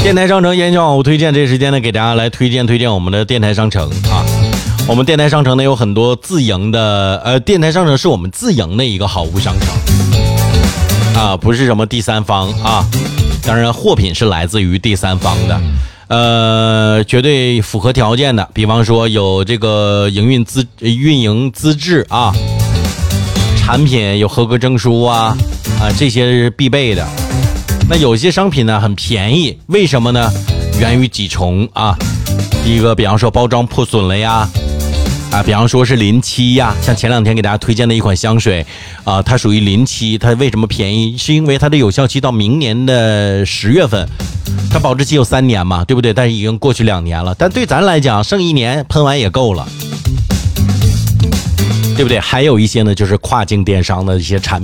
电台商城烟消网推荐，这时间呢给大家来推荐我们的电台商城啊。我们电台商城呢有很多自营的，电台商城是我们自营的一个好物商城啊，不是什么第三方啊。当然货品是来自于第三方的，绝对符合条件的，比方说有这个运营资质啊，产品有合格证书啊，这些是必备的。那有些商品呢很便宜，为什么呢？源于几重啊。第一个，比方说包装破损了呀，比方说是临期呀，像前两天给大家推荐的一款香水啊，它属于临期。它为什么便宜？是因为它的有效期到明年的10月份，它保质期有3年嘛，对不对？但是已经过去2年了，但对咱来讲剩1年喷完也够了，对不对？还有一些呢就是跨境电商的一些产品